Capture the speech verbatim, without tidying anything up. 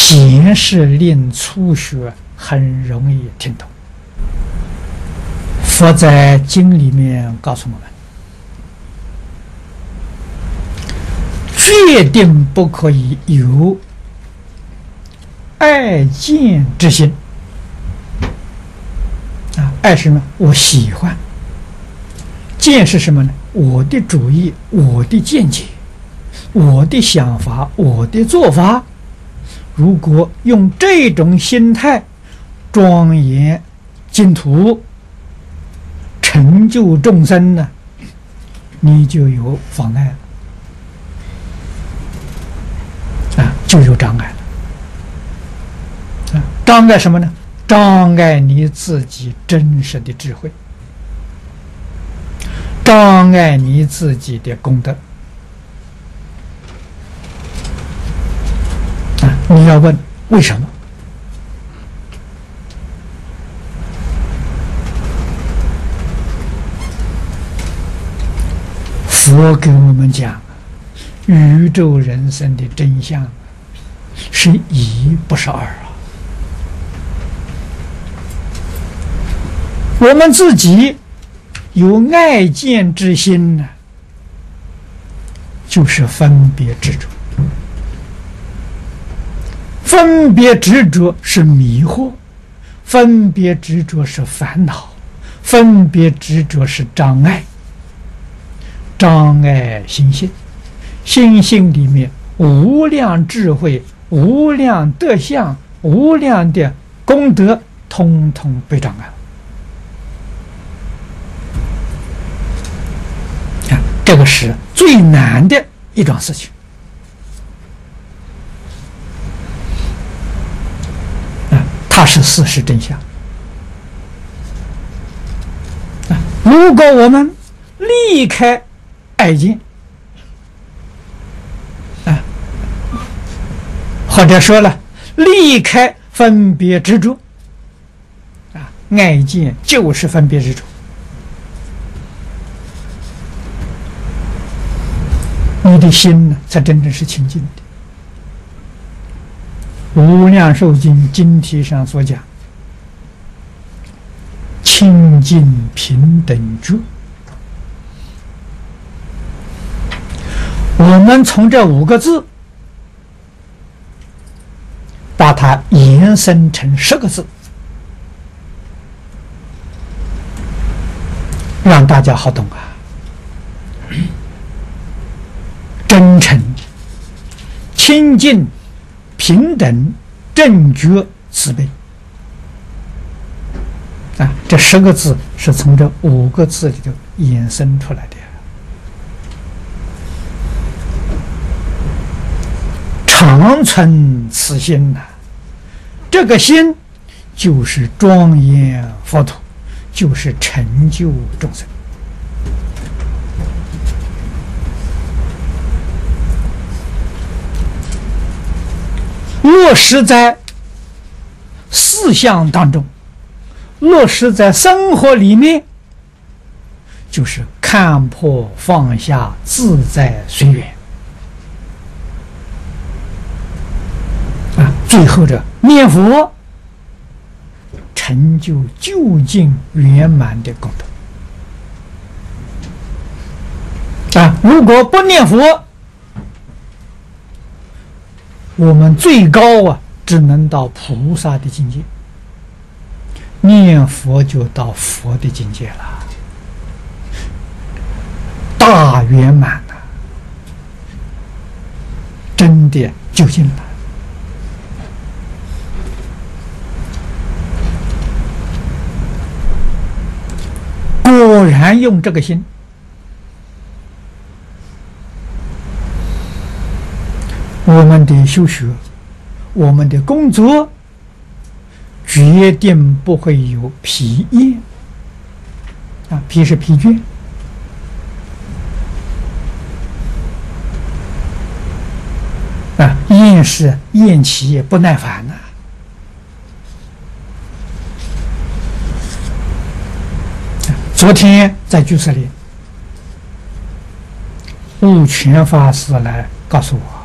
简是令初学很容易听懂。佛在经里面告诉我们，决定不可以有爱见之心啊！爱是什么？我喜欢。见是什么呢？我的主意，我的见解，我的想法，我的做法。如果用这种心态庄严净土，成就众生呢，你就有妨碍了啊，就有障碍了啊！障碍什么呢？障碍你自己真实的智慧，障碍你自己的功德啊！你要问为什么？佛给我们讲，宇宙人生的真相是一不是二啊！我们自己有爱见之心呢，就是分别执着。分别执着是迷惑，分别执着是烦恼，分别执着是障碍。障碍心性，心性里面无量智慧、无量德相、无量的功德，通通被障碍了。啊，这个是最难的一桩事情。啊，它是事实真相。啊，如果我们离开爱见啊，或者说了，离开分别执着啊，爱见就是分别执着。你的心呢，才真正是清净的。无量寿经经题上所讲，清净平等觉。我们从这五个字把它延伸成十个字，让大家好懂啊！真诚、清净、平等、正觉、慈悲啊，这十个字是从这五个字里头衍生出来的。常存此心呐、啊，这个心就是庄严佛土，就是成就众生。落实在思想当中，落实在生活里面，就是看破放下，自在随缘。最后的念佛，成就究竟圆满的功德啊！如果不念佛，我们最高啊，只能到菩萨的境界；念佛就到佛的境界了，大圆满了，真的究竟了。果然用这个心，我们的修学，我们的工作，决定不会有疲厌啊，疲是疲倦啊，厌是厌其不耐烦呐、啊。昨天在居士林，悟全法师来告诉我，